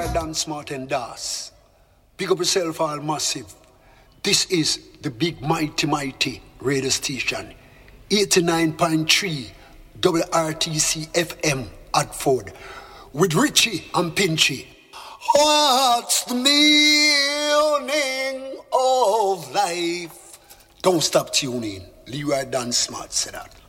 Leroy Dan Smart and Das. Pick up yourself all massive. This is the big mighty radio station. 89.3 WRTC FM Adford. With Richie and Pinchy. What's the meaning of life? Don't stop tuning. Leroy Dan Smart said that.